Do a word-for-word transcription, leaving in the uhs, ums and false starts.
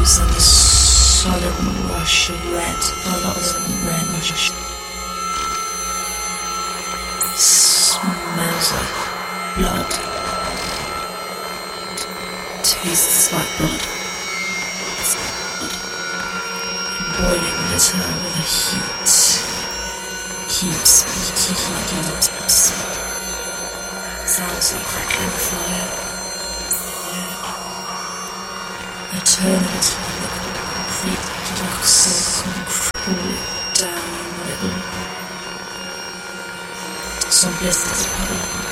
leaves and the solid rush of red, a lot of red rush. Smells like blood. Tastes like blood. Boiling litter with a heat. Keeps, keeps, keeps. Sounds like crackling fire. I turn it and the concrete blocks and crawl down a little. Some blisters puddle.